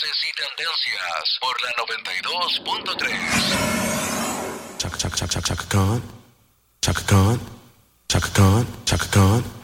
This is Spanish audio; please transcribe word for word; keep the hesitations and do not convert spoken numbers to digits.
Novedades y tendencias por la noventa y dos punto tres. Chaka Chaka Chaka Chaka Khan, Chaka Khan, Chaka Khan, Chaka Khan.